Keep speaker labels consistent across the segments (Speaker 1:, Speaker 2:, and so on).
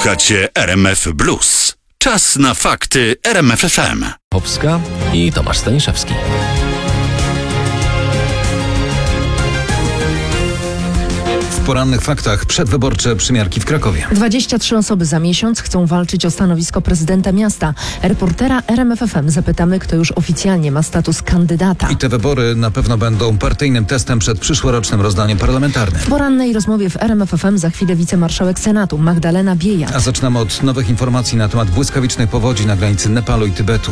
Speaker 1: Słuchacie RMF Blues. Czas na fakty RMF FM.
Speaker 2: Chopska i Tomasz Staniszewski.
Speaker 3: W porannych faktach przedwyborcze przymiarki w Krakowie.
Speaker 4: 23 osoby za miesiąc chcą walczyć o stanowisko prezydenta miasta. Reportera RMF FM zapytamy, kto już oficjalnie ma status kandydata.
Speaker 3: I te wybory na pewno będą partyjnym testem przed przyszłorocznym rozdaniem parlamentarnym.
Speaker 4: W porannej rozmowie w RMF FM za chwilę wicemarszałek Senatu Magdalena Biejat.
Speaker 3: A zaczynamy od nowych informacji na temat błyskawicznej powodzi na granicy Nepalu i Tybetu.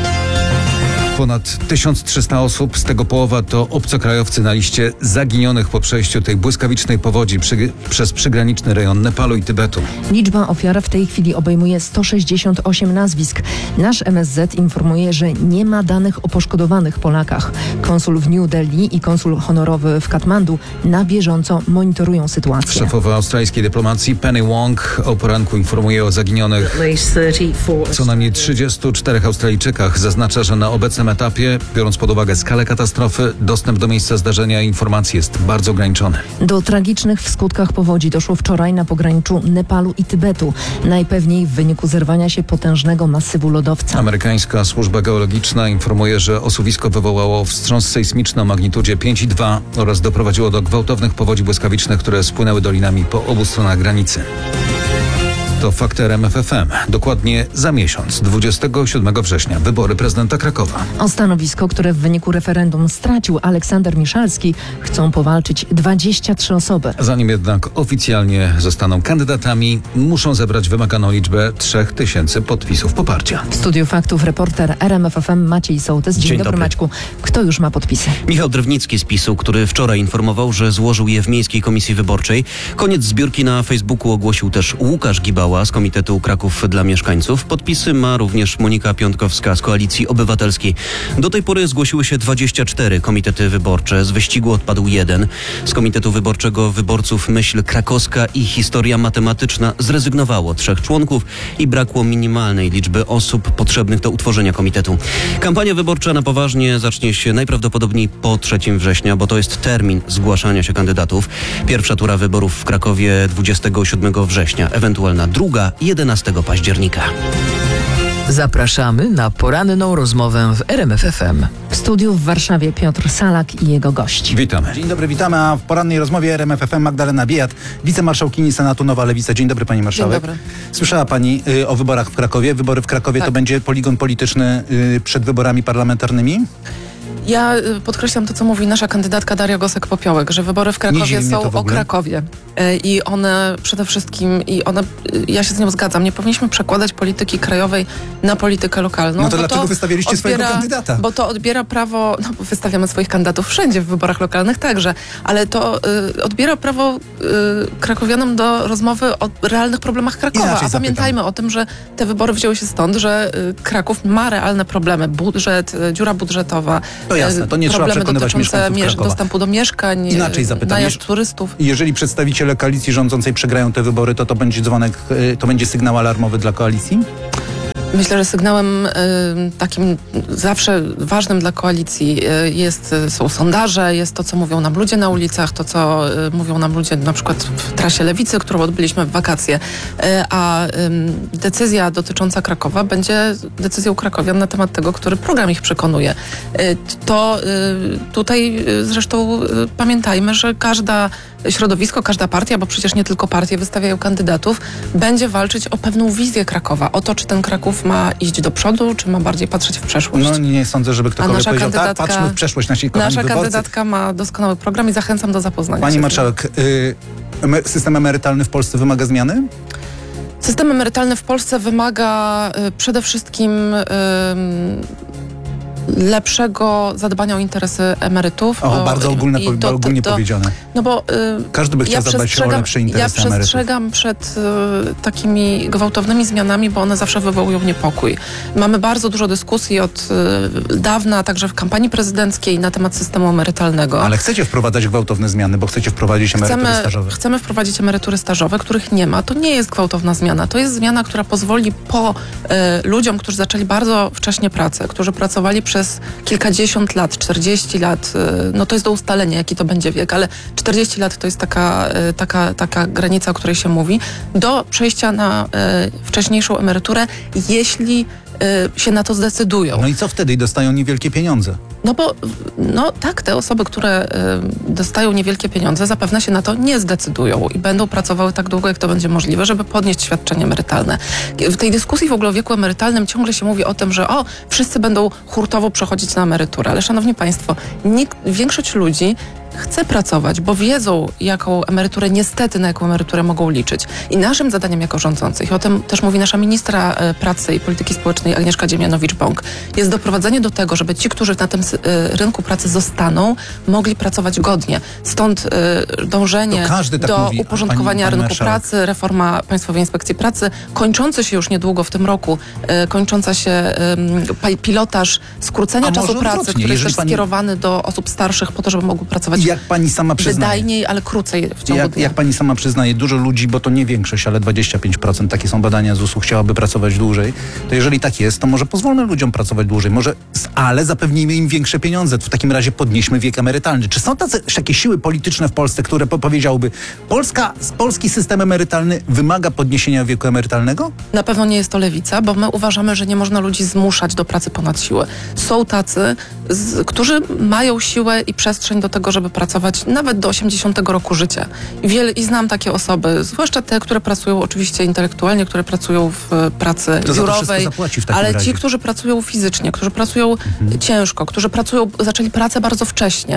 Speaker 3: Ponad 1300 osób, z tego połowa to obcokrajowcy na liście zaginionych po przejściu tej błyskawicznej powodzi przez przygraniczny rejon Nepalu i Tybetu.
Speaker 4: Liczba ofiar w tej chwili obejmuje 168 nazwisk. Nasz MSZ informuje, że nie ma danych o poszkodowanych Polakach. Konsul w New Delhi i konsul honorowy w Katmandu na bieżąco monitorują sytuację.
Speaker 3: Szefowa australijskiej dyplomacji Penny Wong o poranku informuje o zaginionych co najmniej 34 Australijczykach. Zaznacza, że na obecnym etapie, biorąc pod uwagę skalę katastrofy, dostęp do miejsca zdarzenia i informacji jest bardzo ograniczony.
Speaker 4: Do tragicznych w skutkach powodzi doszło wczoraj na pograniczu Nepalu i Tybetu. Najpewniej w wyniku zerwania się potężnego masywu lodowca.
Speaker 3: Amerykańska służba geologiczna informuje, że osuwisko wywołało wstrząs sejsmiczny o magnitudzie 5,2 oraz doprowadziło do gwałtownych powodzi błyskawicznych, które spłynęły dolinami po obu stronach granicy. To fakty RMF FM. Dokładnie za miesiąc, 27 września, wybory prezydenta Krakowa.
Speaker 4: O stanowisko, które w wyniku referendum stracił Aleksander Miszalski, chcą powalczyć 23 osoby.
Speaker 3: Zanim jednak oficjalnie zostaną kandydatami, muszą zebrać wymaganą liczbę 3000 podpisów poparcia.
Speaker 4: W studiu faktów reporter RMF FM Maciej Sołtys. Dzień dobry, Maćku. Kto już ma podpisy?
Speaker 5: Michał Drewnicki z PiS-u, który wczoraj informował, że złożył je w Miejskiej Komisji Wyborczej. Koniec zbiórki na Facebooku ogłosił też Łukasz Gibała z Komitetu Kraków dla Mieszkańców. Podpisy ma również Monika Piątkowska z Koalicji Obywatelskiej. Do tej pory zgłosiły się 24 komitety wyborcze. Z wyścigu odpadł jeden. Z Komitetu Wyborczego Wyborców Myśl Krakowska i Historia Matematyczna zrezygnowało 3 członków i brakło minimalnej liczby osób potrzebnych do utworzenia komitetu. Kampania wyborcza na poważnie zacznie się najprawdopodobniej po 3 września, bo to jest termin zgłaszania się kandydatów. Pierwsza tura wyborów w Krakowie 27 września, ewentualna druga 11 października.
Speaker 6: Zapraszamy na poranną rozmowę w RMF FM.
Speaker 4: W studiu w Warszawie Piotr Salak i jego gość.
Speaker 3: Witamy.
Speaker 7: Dzień dobry, witamy, a w porannej rozmowie RMF FM Magdalena Biejat, wicemarszałkini Senatu Nowa Lewica. Dzień dobry, pani marszałek.
Speaker 8: Dzień dobry.
Speaker 7: Słyszała pani o wyborach w Krakowie? Wybory w Krakowie
Speaker 8: Tak.
Speaker 7: To będzie poligon polityczny przed wyborami parlamentarnymi?
Speaker 8: Ja podkreślam to, co mówi nasza kandydatka Daria Gosek-Popiołek, że wybory w
Speaker 7: Nie
Speaker 8: Krakowie
Speaker 7: dziwi mnie to
Speaker 8: są
Speaker 7: w
Speaker 8: o
Speaker 7: ogóle.
Speaker 8: Krakowie. I one przede wszystkim, ja się z nią zgadzam, nie powinniśmy przekładać polityki krajowej na politykę lokalną.
Speaker 7: No to
Speaker 8: bo
Speaker 7: dlaczego wystawialiście swojego kandydata?
Speaker 8: Bo to odbiera prawo, no bo wystawiamy swoich kandydatów wszędzie w wyborach lokalnych także, ale to odbiera prawo krakowianom do rozmowy o realnych problemach Krakowa.
Speaker 7: Inaczej
Speaker 8: A pamiętajmy o tym, że te wybory wzięły się stąd, że Kraków ma realne problemy. Budżet, dziura budżetowa.
Speaker 7: To jasne, to nie trzeba
Speaker 8: problemy
Speaker 7: przekonywać
Speaker 8: dotyczące
Speaker 7: mieszkańców Krakowa.
Speaker 8: dostępu do mieszkań,
Speaker 7: Inaczej zapytam.
Speaker 8: najazd turystów.
Speaker 7: Jeżeli przedstawiciele koalicji rządzącej przegrają te wybory, to będzie dzwonek, to będzie sygnał alarmowy dla koalicji?
Speaker 8: Myślę, że sygnałem takim zawsze ważnym dla koalicji są sondaże, jest to, co mówią nam ludzie na ulicach, to, co mówią nam ludzie na przykład w trasie Lewicy, którą odbyliśmy w wakacje. A decyzja dotycząca Krakowa będzie decyzją krakowian na temat tego, który program ich przekonuje. To tutaj zresztą pamiętajmy, że każda środowisko, każda partia, bo przecież nie tylko partie wystawiają kandydatów, będzie walczyć o pewną wizję Krakowa. O to, czy ten Kraków ma iść do przodu, czy ma bardziej patrzeć w przeszłość.
Speaker 7: No nie sądzę, żeby ktokolwiek powiedział, tak,
Speaker 8: kandydatka-
Speaker 7: patrzmy w przeszłość, nasi kochani
Speaker 8: Nasza
Speaker 7: wyborcy.
Speaker 8: kandydatka ma doskonały program i zachęcam do zapoznania się
Speaker 7: Pani
Speaker 8: z nim.
Speaker 7: marszałek, system emerytalny w Polsce wymaga zmiany?
Speaker 8: System emerytalny w Polsce wymaga przede wszystkim lepszego zadbania o interesy emerytów.
Speaker 7: O, bardzo ogólnie powiedziane.
Speaker 8: No bo
Speaker 7: Każdy by chciał zadbać o lepsze interesy
Speaker 8: ja
Speaker 7: emerytów.
Speaker 8: przestrzegam przed takimi gwałtownymi zmianami, bo one zawsze wywołują niepokój. Mamy bardzo dużo dyskusji od dawna, także w kampanii prezydenckiej na temat systemu emerytalnego.
Speaker 7: Ale chcecie wprowadzać gwałtowne zmiany, bo chcecie wprowadzić emerytury stażowe.
Speaker 8: Chcemy wprowadzić emerytury stażowe, których nie ma. To nie jest gwałtowna zmiana. To jest zmiana, która pozwoli ludziom, którzy zaczęli bardzo wcześnie pracę, którzy pracowali przez kilkadziesiąt lat, 40 lat, no to jest do ustalenia, jaki to będzie wiek, ale 40 lat to jest taka granica, o której się mówi, do przejścia na wcześniejszą emeryturę, jeśli się na to zdecydują.
Speaker 7: No i co wtedy? Dostają niewielkie pieniądze.
Speaker 8: No bo tak, te osoby, które dostają niewielkie pieniądze, zapewne się na to nie zdecydują i będą pracowały tak długo, jak to będzie możliwe, żeby podnieść świadczenie emerytalne. W tej dyskusji w ogóle o wieku emerytalnym ciągle się mówi o tym, że wszyscy będą hurtowo przechodzić na emeryturę, ale szanowni państwo, większość ludzi chce pracować, bo wiedzą, jaką emeryturę, niestety na jaką emeryturę mogą liczyć. I naszym zadaniem jako rządzących, i o tym też mówi nasza ministra pracy i polityki społecznej Agnieszka Dziemianowicz-Bąk, jest doprowadzenie do tego, żeby ci, którzy na tym rynku pracy zostaną, mogli pracować godnie. Stąd dążenie do uporządkowania rynku pracy, reforma Państwowej Inspekcji Pracy, kończący się już niedługo w tym roku, kończąca się pilotaż skrócenia czasu pracy, który jest też skierowany do osób starszych po to, żeby mogły pracować
Speaker 7: jak pani sama przyznaje,
Speaker 8: wydajniej, ale krócej w ciągu dnia.
Speaker 7: Jak pani sama przyznaje, dużo ludzi, bo to nie większość, ale 25%, takie są badania ZUS-u, chciałaby pracować dłużej, to jeżeli tak jest, to może pozwólmy ludziom pracować dłużej, ale zapewnijmy im większe pieniądze. W takim razie podnieśmy wiek emerytalny. Czy są takie siły polityczne w Polsce, które powiedziałyby, polski system emerytalny wymaga podniesienia wieku emerytalnego?
Speaker 8: Na pewno nie jest to lewica, bo my uważamy, że nie można ludzi zmuszać do pracy ponad siłę. Są tacy, którzy mają siłę i przestrzeń do tego, żeby pracować nawet do 80 roku życia. I znam takie osoby, zwłaszcza te, które pracują oczywiście intelektualnie, które pracują w pracy biurowej, ale ci, którzy pracują fizycznie, którzy pracują ciężko, którzy zaczęli pracę bardzo wcześnie.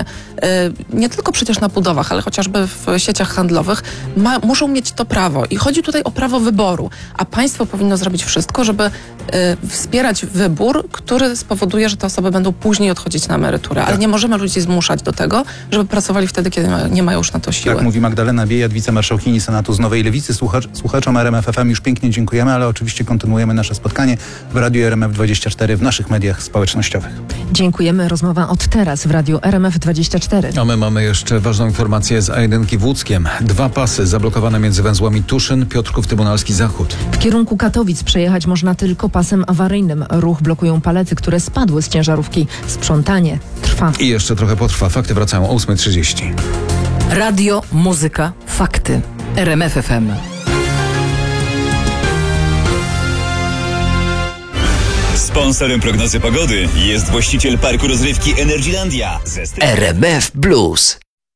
Speaker 8: Nie tylko przecież na budowach, ale chociażby w sieciach handlowych, muszą mieć to prawo. I chodzi tutaj o prawo wyboru. A państwo powinno zrobić wszystko, żeby wspierać wybór, który spowoduje, że te osoby będą później odchodzić na emeryturę. Ale nie możemy ludzi zmuszać do tego, żeby pracowali wtedy, kiedy nie mają już na to siły.
Speaker 7: Tak mówi Magdalena Biejat, wicemarszałkini Senatu z Nowej Lewicy. Słuchaczom RMF FM już pięknie dziękujemy, ale oczywiście kontynuujemy nasze spotkanie w Radiu RMF24 w naszych mediach społecznościowych.
Speaker 4: Dziękujemy. Rozmowa od teraz w Radiu RMF24.
Speaker 3: A my mamy jeszcze ważną informację z A1 w Łódzkiem. 2 pasy zablokowane między węzłami Tuszyn, Piotrków Trybunalski Zachód.
Speaker 4: W kierunku Katowic przejechać można tylko pasem awaryjnym. Ruch blokują palety, które spadły z ciężarówki. Sprzątanie trwa.
Speaker 3: I jeszcze trochę potrwa. Fakty wracają o 8:30.
Speaker 6: Radio, muzyka, fakty. RMF FM.
Speaker 9: Sponsorem prognozy pogody jest właściciel parku rozrywki Energylandia ze
Speaker 6: RMF Blues.